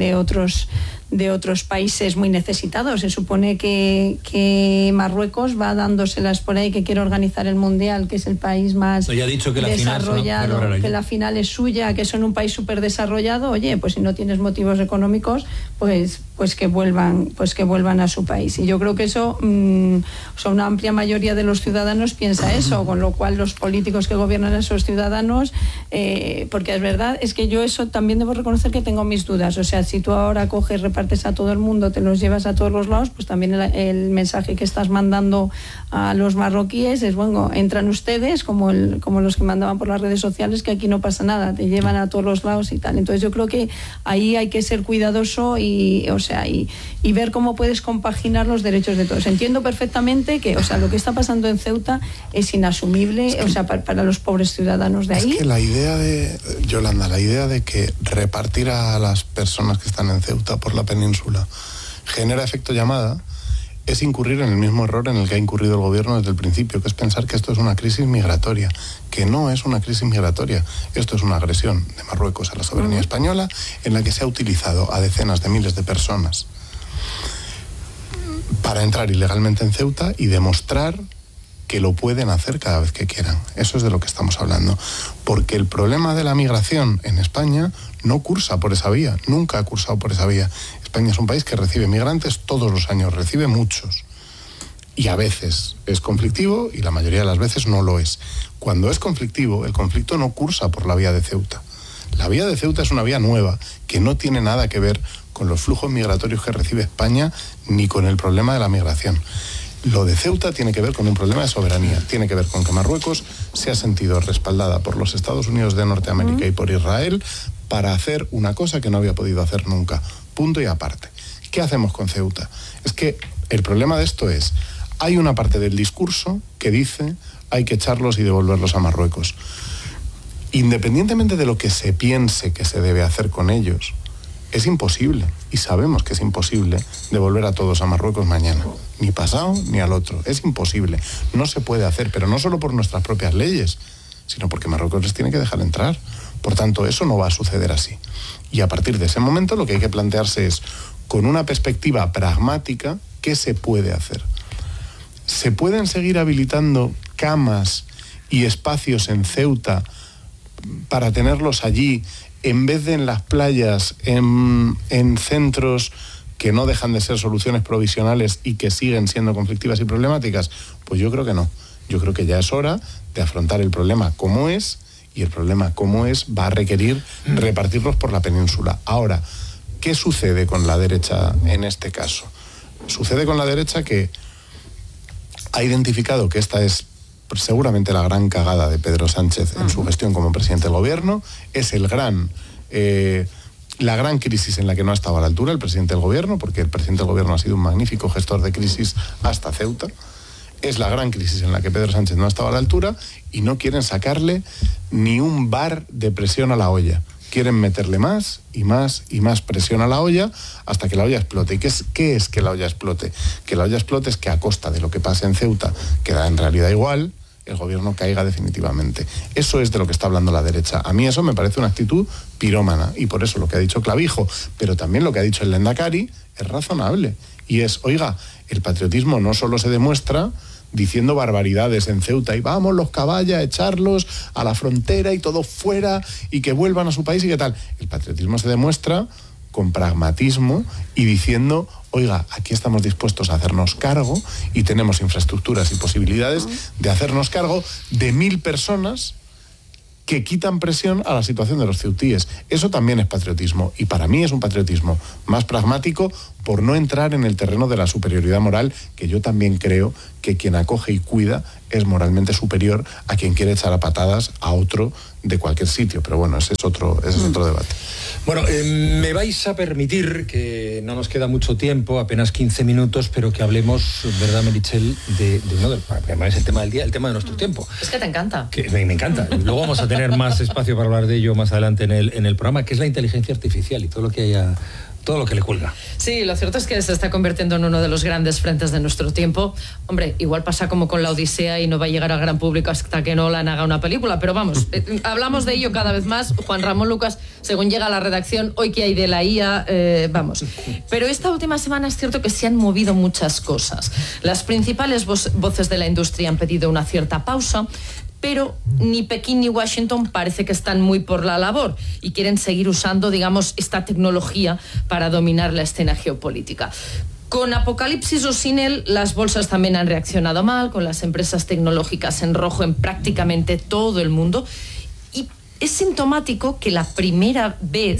otros países muy necesitados. Se supone que Marruecos va dándoselas por ahí, que quiere organizar el Mundial, que es el país más desarrollado, que la final es suya, que son un país súper desarrollado. Oye, pues si no tienes motivos económicos, pues que vuelvan a su país. Y yo creo que eso, una amplia mayoría de los ciudadanos piensa eso, con lo cual los políticos que gobiernan a esos ciudadanos, porque es verdad, es que yo eso también debo reconocer que tengo mis dudas. O sea, si tú ahora repartes a todo el mundo, te los llevas a todos los lados, pues también el mensaje que estás mandando a los marroquíes es, bueno, entran ustedes como los que mandaban por las redes sociales, que aquí no pasa nada, te llevan a todos los lados y tal. Entonces yo creo que ahí hay que ser cuidadoso y ver cómo puedes compaginar los derechos de todos. Entiendo perfectamente que, lo que está pasando en Ceuta es inasumible, para los pobres ciudadanos de ahí. Es que la idea de que repartir a las personas que están en Ceuta por la península genera efecto llamada es incurrir en el mismo error en el que ha incurrido el gobierno desde el principio, que es pensar que esto es una crisis migratoria, que no es una crisis migratoria. Esto es una agresión de Marruecos a la soberanía española, en la que se ha utilizado a decenas de miles de personas para entrar ilegalmente en Ceuta y demostrar que lo pueden hacer cada vez que quieran. Eso es de lo que estamos hablando. Porque el problema de la migración en España no cursa por esa vía, nunca ha cursado por esa vía. España es un país que recibe migrantes todos los años, recibe muchos. Y a veces es conflictivo y la mayoría de las veces no lo es. Cuando es conflictivo, el conflicto no cursa por la vía de Ceuta. La vía de Ceuta es una vía nueva que no tiene nada que ver con los flujos migratorios que recibe España ni con el problema de la migración. Lo de Ceuta tiene que ver con un problema de soberanía, tiene que ver con que Marruecos se ha sentido respaldada por los Estados Unidos de Norteamérica y por Israel para hacer una cosa que no había podido hacer nunca. Punto y aparte. ¿Qué hacemos con Ceuta? Es que el problema de esto es, hay una parte del discurso que dice hay que echarlos y devolverlos a Marruecos. Independientemente de lo que se piense que se debe hacer con ellos, es imposible, y sabemos que es imposible, devolver a todos a Marruecos mañana. Ni pasado ni al otro. Es imposible. No se puede hacer, pero no solo por nuestras propias leyes, sino porque Marruecos les tiene que dejar entrar. Por tanto, eso no va a suceder así. Y a partir de ese momento lo que hay que plantearse es, con una perspectiva pragmática, ¿qué se puede hacer? ¿Se pueden seguir habilitando camas y espacios en Ceuta para tenerlos allí, en vez de en las playas, en centros que no dejan de ser soluciones provisionales y que siguen siendo conflictivas y problemáticas? Pues yo creo que no. Yo creo que ya es hora de afrontar el problema como es, y el problema como es va a requerir repartirlos por la península. Ahora, ¿qué sucede con la derecha en este caso? Sucede con la derecha que ha identificado que esta es seguramente la gran cagada de Pedro Sánchez en su gestión como presidente del gobierno, es la gran crisis en la que no ha estado a la altura el presidente del gobierno, porque el presidente del gobierno ha sido un magnífico gestor de crisis hasta Ceuta. Es la gran crisis en la que Pedro Sánchez no ha estado a la altura y no quieren sacarle ni un bar de presión a la olla. Quieren meterle más y más y más presión a la olla hasta que la olla explote. ¿Y qué es que la olla explote? Que la olla explote es que a costa de lo que pase en Ceuta, que da en realidad igual, el gobierno caiga definitivamente. Eso es de lo que está hablando la derecha. A mí eso me parece una actitud pirómana, y por eso lo que ha dicho Clavijo, pero también lo que ha dicho el Lehendakari, es razonable. Y es, oiga, el patriotismo no solo se demuestra diciendo barbaridades en Ceuta y vamos los caballos a echarlos a la frontera y todo fuera y que vuelvan a su país y qué tal. El patriotismo se demuestra con pragmatismo y diciendo, oiga, aquí estamos dispuestos a hacernos cargo y tenemos infraestructuras y posibilidades de hacernos cargo de 1000 personas que quitan presión a la situación de los ceutíes. Eso también es patriotismo, y para mí es un patriotismo más pragmático por no entrar en el terreno de la superioridad moral, que yo también creo que quien acoge y cuida es moralmente superior a quien quiere echar a patadas a otro de cualquier sitio. Pero bueno, ese es otro debate. Bueno, me vais a permitir, que no nos queda mucho tiempo, apenas 15 minutos, pero que hablemos, ¿verdad, Meritxell? De uno del, además, el tema del día, el tema de nuestro tiempo. Es que te encanta. Que me encanta. Luego vamos a tener más espacio para hablar de ello más adelante en el programa, que es la inteligencia artificial y todo lo que haya, todo lo que le cuelga. Sí, lo cierto es que se está convirtiendo en uno de los grandes frentes de nuestro tiempo. Hombre, igual pasa como con la Odisea y no va a llegar al gran público hasta que Nolan haga una película, pero vamos, hablamos de ello cada vez más. Juan Ramón Lucas, según llega a la redacción, hoy que hay de la IA, vamos. Pero esta última semana es cierto que se han movido muchas cosas. Las principales voces de la industria han pedido una cierta pausa, pero ni Pekín ni Washington parece que están muy por la labor y quieren seguir usando, digamos, esta tecnología para dominar la escena geopolítica. Con Apocalipsis o sin él, las bolsas también han reaccionado mal, con las empresas tecnológicas en rojo en prácticamente todo el mundo. Y es sintomático que es la primera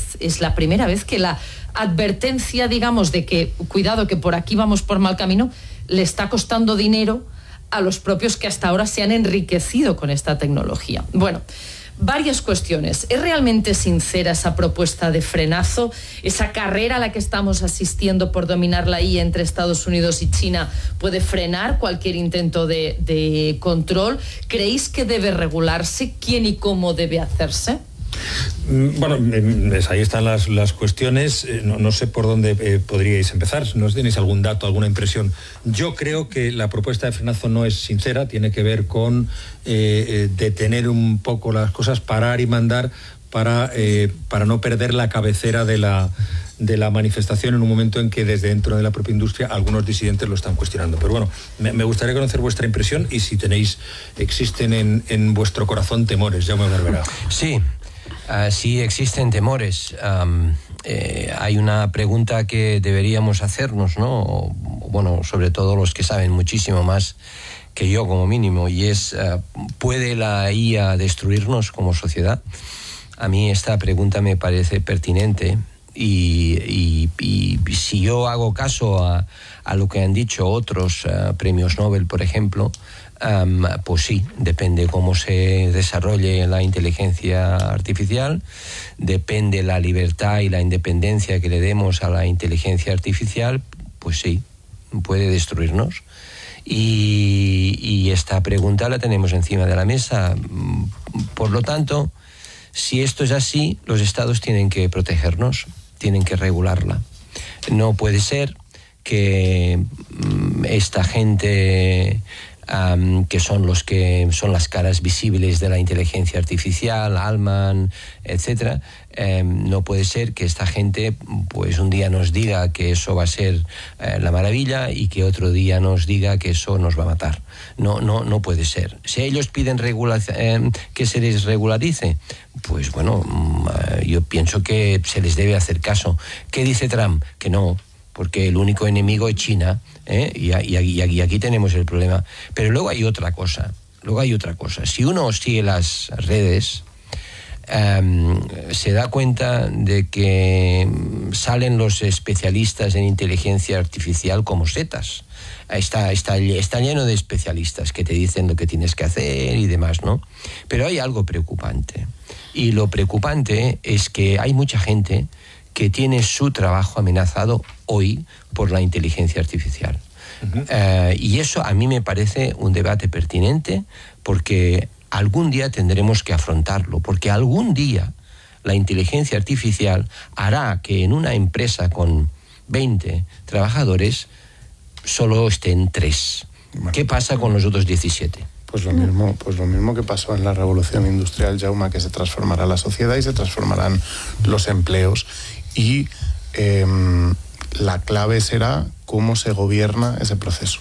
vez que la advertencia, digamos, de que cuidado, que por aquí vamos por mal camino, le está costando dinero a los propios que hasta ahora se han enriquecido con esta tecnología. Bueno, varias cuestiones. ¿Es realmente sincera esa propuesta de frenazo? ¿Esa carrera a la que estamos asistiendo por dominar la IA entre Estados Unidos y China puede frenar cualquier intento de control? ¿Creéis que debe regularse? ¿Quién y cómo debe hacerse? Bueno, ahí están las cuestiones. No sé por dónde podríais empezar. ¿No tenéis algún dato, alguna impresión? Yo creo que la propuesta de frenazo no es sincera. Tiene que ver con detener un poco las cosas, parar y mandar para no perder la cabecera de la manifestación en un momento en que desde dentro de la propia industria algunos disidentes lo están cuestionando. Pero bueno, me gustaría conocer vuestra impresión y si existen en vuestro corazón temores. Jaume Barberá. Sí. Sí existen temores. Hay una pregunta que deberíamos hacernos, ¿no? Bueno, sobre todo los que saben muchísimo más que yo como mínimo, y es, ¿puede la IA destruirnos como sociedad? A mí esta pregunta me parece pertinente y si yo hago caso a lo que han dicho otros premios Nobel, por ejemplo, pues sí, depende cómo se desarrolle la inteligencia artificial, depende la libertad y la independencia que le demos a la inteligencia artificial, pues sí, puede destruirnos. Y esta pregunta la tenemos encima de la mesa. Por lo tanto, si esto es así, los estados tienen que protegernos, tienen que regularla. No puede ser que esta gente que son las caras visibles de la inteligencia artificial, Altman, etcétera, no puede ser que esta gente pues un día nos diga que eso va a ser la maravilla y que otro día nos diga que eso nos va a matar. No puede ser. Si ellos piden que se les regularice, pues bueno, yo pienso que se les debe hacer caso. ¿Qué dice Trump? Que no, porque el único enemigo es China, y aquí tenemos el problema. Pero luego hay otra cosa. Si uno sigue las redes, se da cuenta de que salen los especialistas en inteligencia artificial como setas. Está lleno de especialistas que te dicen lo que tienes que hacer y demás, ¿no? Pero hay algo preocupante. Y lo preocupante es que hay mucha gente que tiene su trabajo amenazado hoy por la inteligencia artificial. Y eso a mí me parece un debate pertinente, porque algún día tendremos que afrontarlo, porque algún día la inteligencia artificial hará que en una empresa con 20 trabajadores solo estén 3. Bueno, ¿qué pasa con los otros 17? Pues lo mismo que pasó en la revolución industrial, Jaume, que se transformará la sociedad y se transformarán los empleos. Y la clave será cómo se gobierna ese proceso.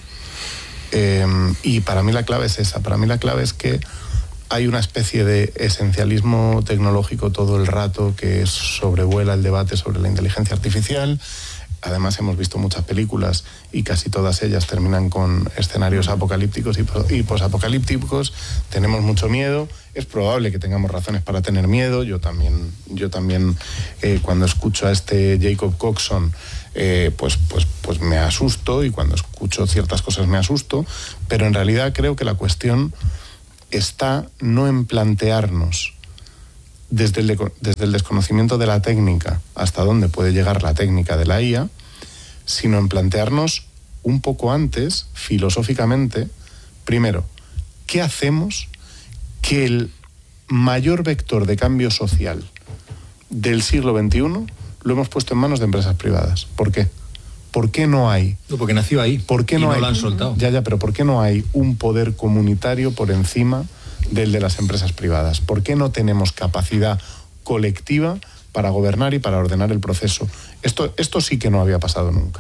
Y para mí la clave es esa. Para mí la clave es que hay una especie de esencialismo tecnológico todo el rato que sobrevuela el debate sobre la inteligencia artificial. Además hemos visto muchas películas y casi todas ellas terminan con escenarios apocalípticos y posapocalípticos. Tenemos mucho miedo. Es probable que tengamos razones para tener miedo. Yo también cuando escucho a este Jacob Coxon, pues me asusto, y cuando escucho ciertas cosas me asusto. Pero en realidad creo que la cuestión está no en plantearnos desde el desconocimiento de la técnica hasta dónde puede llegar la técnica de la IA, sino en plantearnos un poco antes, filosóficamente, primero, ¿qué hacemos que el mayor vector de cambio social del siglo XXI lo hemos puesto en manos de empresas privadas? ¿Por qué? ¿Por qué no hay? No, porque nació ahí. ¿Por qué no hay? Lo han soltado. Ya, pero ¿por qué no hay un poder comunitario por encima del de las empresas privadas? ¿Por qué no tenemos capacidad colectiva para gobernar y para ordenar el proceso? Esto sí que no había pasado nunca.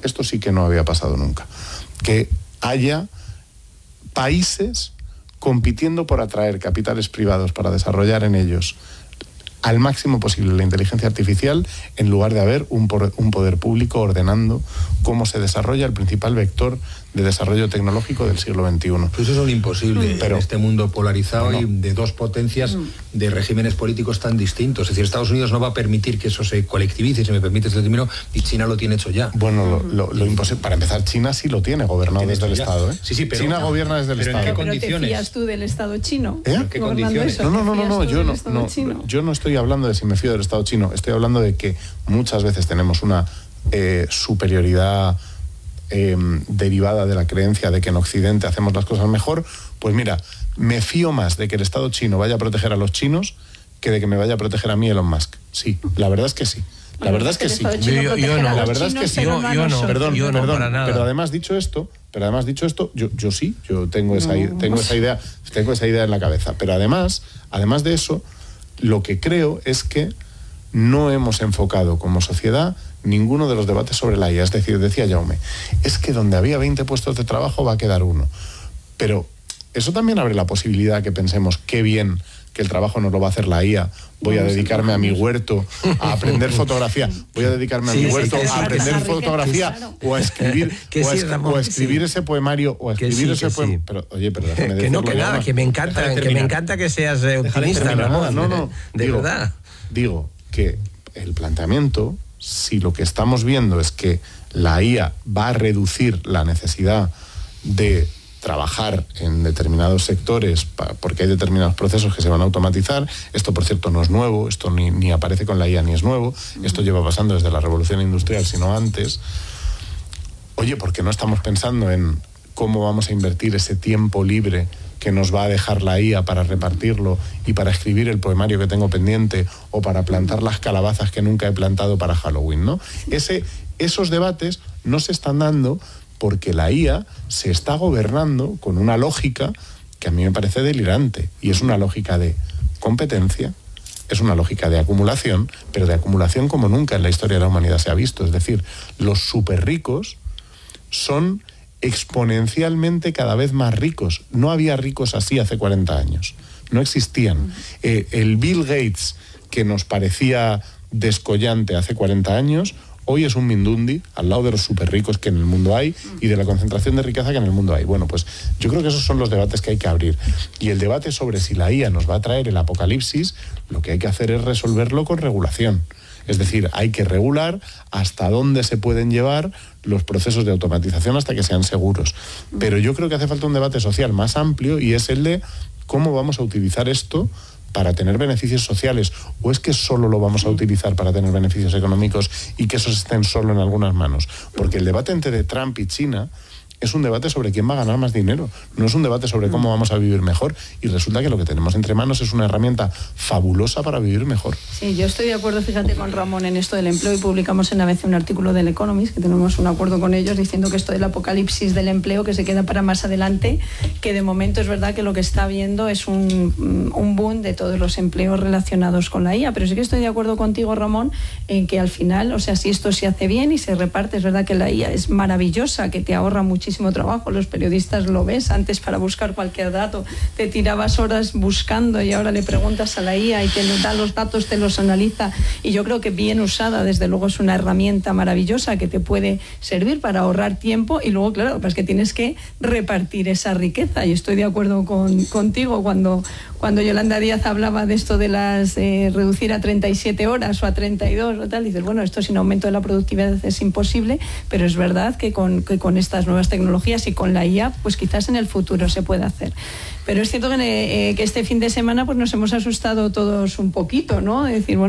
Que haya países compitiendo por atraer capitales privados para desarrollar en ellos al máximo posible la inteligencia artificial, en lugar de haber un poder público ordenando cómo se desarrolla el principal vector de desarrollo tecnológico del siglo XXI. Pues eso es un imposible en este mundo polarizado y de dos potencias de regímenes políticos tan distintos. Es decir, Estados Unidos no va a permitir que eso se colectivice, si me permites el término, y China lo tiene hecho ya. Bueno, lo imposible. Para empezar, China sí lo tiene gobernado desde el Estado. Sí, pero China gobierna desde el Estado. ¿En qué ¿Pero condiciones? te fías tú del Estado chino? ¿En qué condiciones? Yo no estoy hablando de si me fío del Estado chino. Estoy hablando de que muchas veces tenemos una superioridad derivada de la creencia de que en Occidente hacemos las cosas mejor. Pues mira, me fío más de que el Estado chino vaya a proteger a los chinos que de que me vaya a proteger a mí Elon Musk. Sí, la verdad es que sí. La verdad es que sí. Yo no. La verdad es que sí. Yo no. Perdón, para nada. pero además dicho esto, yo sí, yo tengo esa idea en la cabeza. Pero además de eso, lo que creo es que no hemos enfocado como sociedad ninguno de los debates sobre la IA. Es decir, decía Jaume, es que donde había 20 puestos de trabajo va a quedar uno. Pero eso también abre la posibilidad que pensemos, qué bien que el trabajo nos lo va a hacer la IA. Voy a dedicarme a mi huerto a aprender fotografía. Voy a dedicarme a mi huerto a aprender fotografía o a escribir ese poemario o a escribir ese poemario. Pero oye, pero déjame decirlo. Que me encanta que seas optimista, Ramón. No, de verdad. Digo que el planteamiento, si lo que estamos viendo es que la IA va a reducir la necesidad de trabajar en determinados sectores porque hay determinados procesos que se van a automatizar. Esto, por cierto, no es nuevo, esto ni aparece con la IA ni es nuevo, esto lleva pasando desde la revolución industrial, sino antes. Oye, ¿por qué no estamos pensando en cómo vamos a invertir ese tiempo libre que nos va a dejar la IA para repartirlo y para escribir el poemario que tengo pendiente o para plantar las calabazas que nunca he plantado para Halloween, ¿no? Esos debates no se están dando porque la IA se está gobernando con una lógica que a mí me parece delirante, y es una lógica de competencia, es una lógica de acumulación, pero de acumulación como nunca en la historia de la humanidad se ha visto. Es decir, los súper ricos son exponencialmente cada vez más ricos. No había ricos así hace 40 años, no existían. El Bill Gates, que nos parecía descollante hace 40 años, hoy es un mindundi al lado de los súper ricos que en el mundo hay y de la concentración de riqueza que en el mundo hay. Bueno, pues yo creo que esos son los debates que hay que abrir. Y el debate sobre si la IA nos va a traer el apocalipsis, lo que hay que hacer es resolverlo con regulación. Es decir, hay que regular hasta dónde se pueden llevar los procesos de automatización hasta que sean seguros. Pero yo creo que hace falta un debate social más amplio, y es el de cómo vamos a utilizar esto para tener beneficios sociales, o es que solo lo vamos a utilizar para tener beneficios económicos y que esos estén solo en algunas manos. Porque el debate entre Trump y China es un debate sobre quién va a ganar más dinero, no es un debate sobre cómo vamos a vivir mejor, y resulta que lo que tenemos entre manos es una herramienta fabulosa para vivir mejor. Sí, yo estoy de acuerdo, fíjate, con Ramón en esto del empleo, y publicamos en ABC un artículo del Economist, que tenemos un acuerdo con ellos diciendo que esto del apocalipsis del empleo que se queda para más adelante, que de momento es verdad que lo que está habiendo es un boom de todos los empleos relacionados con la IA, pero sí que estoy de acuerdo contigo, Ramón, en que al final, o sea, si esto se hace bien y se reparte, es verdad que la IA es maravillosa, que te ahorra muchísimo trabajo. Los periodistas lo ves, antes para buscar cualquier dato te tirabas horas buscando, y ahora le preguntas a la IA y te da los datos, te los analiza, y yo creo que bien usada desde luego es una herramienta maravillosa que te puede servir para ahorrar tiempo. Y luego, claro, pues que tienes que repartir esa riqueza, y estoy de acuerdo contigo cuando Yolanda Díaz hablaba de esto de las reducir a 37 horas o a 32 o tal, dices, bueno, esto sin aumento de la productividad es imposible, pero es verdad que con estas nuevas tecnologías y con la IA, pues quizás en el futuro se pueda hacer. Pero es cierto que este fin de semana pues nos hemos asustado todos un poquito, ¿no? Es decir, bueno,